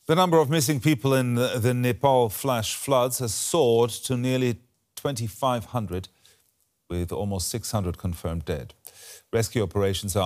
The number of missing people in the Nepal flash floods has soared to nearly 2,500, with almost 600 confirmed dead. Rescue operations are